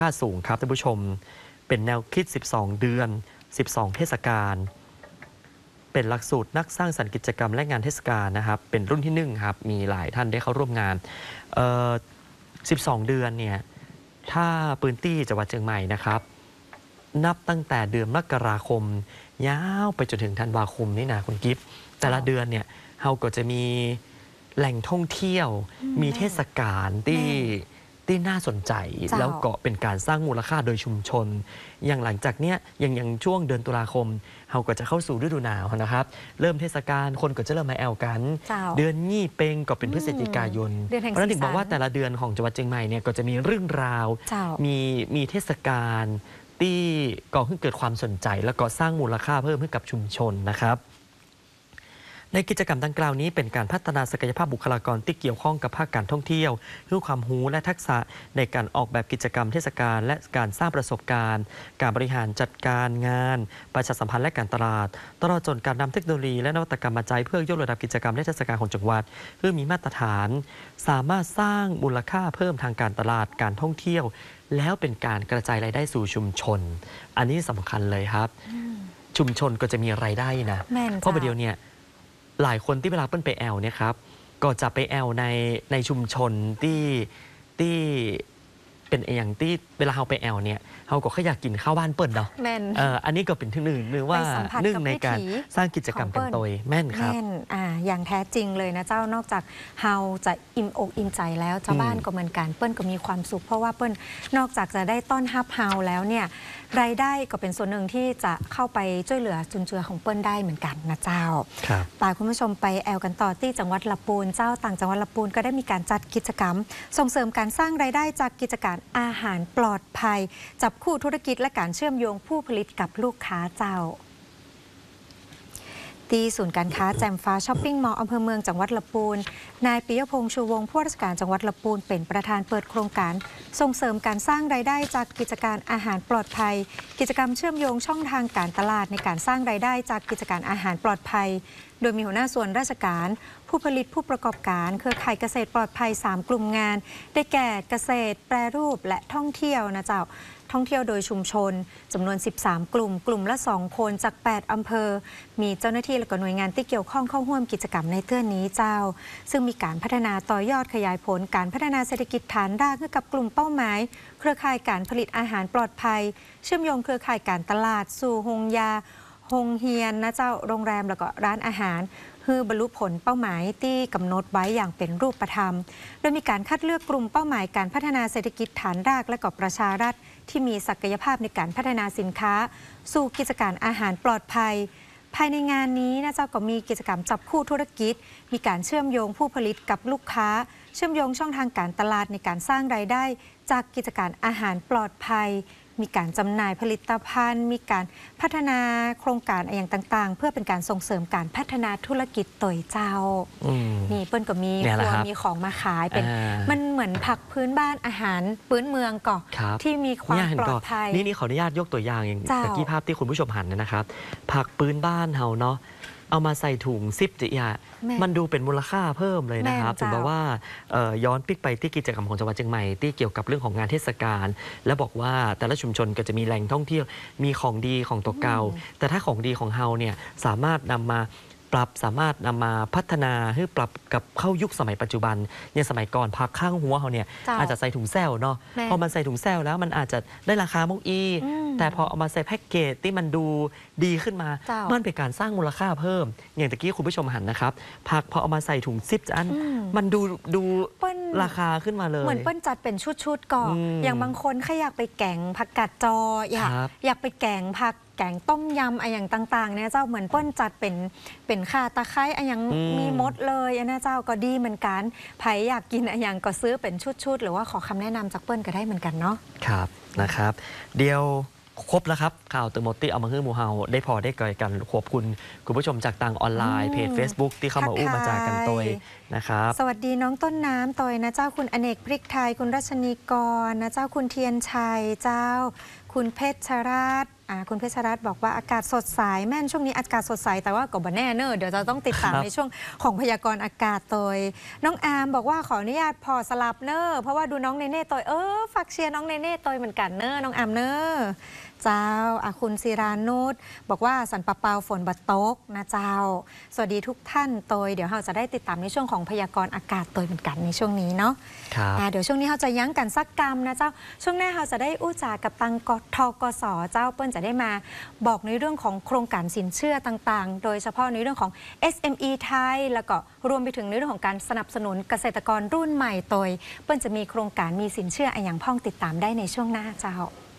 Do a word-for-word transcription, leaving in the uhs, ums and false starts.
ค่าสูงครับท่านผู้ชมเป็นแนวคิดสิบสองเดือนสิบสองเทศกาลเป็นหลักสูตรนักสร้างสรรค์กิจกรรมและงานเทศกาลนะครับเป็นรุ่นที่หนึ่งครับมีหลายท่านได้เข้าร่วมงานเอ่อสิบสองเดือนเนี่ยถ้าปืนตี้จังหวัดเชียงใหม่นะครับนับตั้งแต่เดือนมกราคมยาวไปจนถึงธันวาคมนี่นะคุณกิฟต์แต่ละเดือนเนี่ยเราก็จะมีแหล่งท่องเที่ยวมีเทศกาลที่ที่น่าสนใจแล้วก็เป็นการสร้างมูลค่าโดยชุมชนอย่างหลังจากเนี้ยอย่างอย่างช่วงเดือนตุลาคมเราก็จะเข้าสู่ฤดูหนาวนะครับเริ่มเทศกาลคนก็จะเริ่มมาแอลกันเดือนยี่เปงก็เป็นพฤศจิกายนเพราะนั้นถึงบอกว่าแต่ละเดือนของจังหวัดเชียงใหม่เนี่ยก็จะมีเรื่องราวมีมีเทศกาลที่ก่อให้เกิดความสนใจแล้วก็สร้างมูลค่าเพิ่มให้กับชุมชนนะครับในกิจกรรมดังกล่าวนี้เป็นการพัฒนาศักยภาพบุคลากรที่เกี่ยวข้องกับภาคการท่องเที่ยวเพื่อความรู้และทักษะในการออกแบบกิจกรรมเทศกาลและการสร้างประสบการณ์การบริหารจัดการงานประชาสัมพันธ์และการตลาดตลอดจนการนำเทคโนโลยีและนวัตกรรมมาใช้เพื่อยกระดับกิจกรรมและเทศกาลของจังหวัดเพื่อมีมาตรฐานสามารถสร้างมูลค่าเพิ่มทางการตลาดการท่องเที่ยวแล้วเป็นการกระจายรายได้สู่ชุมชนอันนี้สำคัญเลยครับชุมชนก็จะมีรายได้นะเพราะประเดี๋ยวเนี่ยหลายคนที่เวลาเปิ้ลไปแอลเนี่ยครับก็จะไปแอลในในชุมชนที่ที่เป็นอย่างที่เวลาเราไปแอลเนี่ยเราก็แค่อยากกินข้าวบ้านเปิ้ลเนาะเอออันนี้ก็เป็นที่หนึ่งหรือว่าหนึ่งในการสร้างกิจกรรมกันโดยแม่นครับแม่นอ่าอย่างแท้จริงเลยนะเจ้านอกจากเฮาจะอิ่มอกอิ่มใจแล้วชาวบ้านก็เหมือนกันเปิ้ลก็มีความสุขเพราะว่าเปิ้ลนอกจากจะได้ต้อนรับเฮาแล้วเนี่ยรายได้ก็เป็นส่วนหนึ่งที่จะเข้าไปช่วยเหลือจุนเจือของเปิ้ลได้เหมือนกันนะเจ้าปาคุณผู้ชมไปแอลกันต่อที่จังหวัดลำพูนเจ้าต่างจังหวัดลำพูนก็ได้มีการจัดกิจกรรมส่งเสริมการสร้างรายได้จากกิจการอาหารปลอดภัยจับคู่ธุรกิจและการเชื่อมโยงผู้ผลิตกับลูกค้าเจ้าที่ศูนย์การค้าแจ่มฟ้าช้อปปิ้งมอลล์อำเภอเมืองจังหวัดลำพูนนายปิยพงษ์ชูวงศ์ผู้ว่าราชการจังหวัดลำพูนเป็นประธานเปิดโครงการส่งเสริมการสร้างรายได้จากกิจการอาหารปลอดภัยกิจกรรมเชื่อมโยงช่องทางการตลาดในการสร้างรายได้จากกิจการอาหารปลอดภัยโดยมีหัวหน้าส่วนราชการผู้ผลิตผู้ประกอบการเครือข่ายเกษตรปลอดภัยสามกลุ่มงานได้แก่เกษตรแปรรูปและท่องเที่ยวนะเจ้าท่องเที่ยวโดยชุมชนจำนวนสิบสามกลุ่มกลุ่มละสองคนจากแปดอำเภอมีเจ้าหน้าที่และก็หน่วยงานที่เกี่ยวข้องเข้าร่วมกิจกรรมในเทื่อนี้เจ้าซึ่งมีการพัฒนาต่อยอดขยายผลการพัฒนาเศรษฐกิจฐานรากให้กับกลุ่มเป้าหมายเครือข่ายการผลิตอาหารปลอดภัยเชื่อมโยงเครือข่ายการตลาดสู่โรงยาโรงเฮียนนะเจ้าโรงแรมแล้วก็ร้านอาหารเพื่อบรรลุผลเป้าหมายที่กำหนดไว้อย่างเป็นรูปธรรมโดยมีการคัดเลือกกลุ่มเป้าหมายการพัฒนาเศรษฐกิจฐานรากและก็ประชารัฐที่มีศักยภาพในการพัฒนาสินค้าสู่กิจการอาหารปลอดภัยภายในงานนี้นะเจ้าก็มีกิจกรรมจับคู่ธุรกิจมีการเชื่อมโยงผู้ผลิตกับลูกค้าเชื่อมโยงช่องทางการตลาดในการสร้างรายได้จากกิจการอาหารปลอดภัยมีการจำหน่ายผลิตภัณฑ์มีการพัฒนาโครงการอย่างต่างๆเพื่อเป็นการส่งเสริมการพัฒนาธุรกิจต่อยเจ้านี่เปิ้ลก็มีครัวมีของมาขายเป็นมันเหมือนผักพื้นบ้านอาหารพื้นเมืองก่อที่มีความปลอดภัยนี่นี่ขออนุญาตยกตัวอย่างอย่างตะกี้ภาพที่คุณผู้ชมหันนะครับผักพื้นบ้านเฮาเนาะเอามาใส่ถุงซิปจิยามันดูเป็นมูลค่าเพิ่มเลยนะครับถึงบอกว่าย้อนปิกไปที่กิจกรรมของจังหวัดเชียงใหม่ที่เกี่ยวกับเรื่องของงานเทศกาลและบอกว่าแต่ละชุมชนก็จะมีแหล่งท่องเที่ยวมีของดีของตัวเก่าแต่ถ้าของดีของเฮาเนี่ยสามารถนำมาปรับสามารถนำมาพัฒนาให้ปรับกับเข้ายุคสมัยปัจจุบันอย่างสมัยก่อนผักข้างหัวเขาเนี่ยอาจจะใส่ถุงแซวเนาะพอมันใส่ถุงแซวแล้วมันอาจจะได้ราคามกอีแต่พอเอามาใส่แพ็กเกจที่มันดูดีขึ้นมามันเป็นการสร้างมูลค่าเพิ่มอย่างตะกี้คุณผู้ชมหันนะครับผักพอเอามาใส่ถุงซิปอันมันดูดูราคาขึ้นมาเลยเหมือนเปิ้ลจัดเป็นชุดๆก่อนอย่างบางคนแค่อยากไปแกงผักกาดจออยากอยากไปแกงผักแกงต้มยำอะไรอย่างต่างๆเนี่ยเจ้าเหมือนเปิ้ลจัดเป็นเป็นข่าตะไคร้อะไรอย่างมีมดเลยนะเจ้าก็ดีเหมือนกันใครอยากกินอะไรอย่างก็ซื้อเป็นชุดๆหรือว่าขอคำแนะนำจากเปิ้ลก็ได้เหมือนกันเนาะครับนะครับเดียวครบแล้วครับข่าวตื่นหมดที่เอามาฮื้อมูเฮาได้พอได้ก่อยกันขอบคุณคุณผู้ชมจากต่างออนไลน์เพจ Facebook ที่เข้ามาอู้มาจากันตัวนะครับสวัสดีน้องต้นน้ำตอยนะเจ้าคุณอเนกพริกไทยคุณรัชนีกรนะเจ้าคุณเทียนชัยเจ้าคุณเพชรรัตน์อ่าคุณเพชรรัตน์บอกว่าอากาศสดใสแม่นช่วงนี้อากาศสดใสแต่ว่าก็บ่แน่เนอะเดี๋ยวจะต้องติดตามในช่วงของพยากรณ์อากาศโดยน้องอาร์มบอกว่าขออนุญาตพอสลับเนอะเพราะว่าดูน้องเนเน่ตัวเออฝากเชียร์น้องเนเน่ตัวเหมือนกันเนอะน้องอาร์มเนอะเจ้าอาคุณศิรานุชบอกว่าสันปะเปาฝนบัดตกนะเจ้าสวัสดีทุกท่านโดยเดี๋ยวเราจะได้ติดตามในช่วงของพยากรณ์อากาศโดยเหมือนกันในช่วงนี้เนาะครับเดี๋ยวช่วงนี้เราจะยั้งกันสักกรรมนะเจ้าช่วงหน้าเราจะได้อู้จากับตังกทกสเจ้าเปิ้ลจะได้มาบอกในเรื่องของโครงการสินเชื่อต่างๆ โดยเฉพาะในเรื่องของ เอส เอ็ม อี ไทยแล้วก็รวมไปถึงในเรื่องของการสนับสนุนเกษตรกรรุ่นใหม่โดยเปิ้ลจะมีโครงการมีสินเชื่ออะไรอย่างพ่องติดตามได้ในช่วงหน้าเจ้า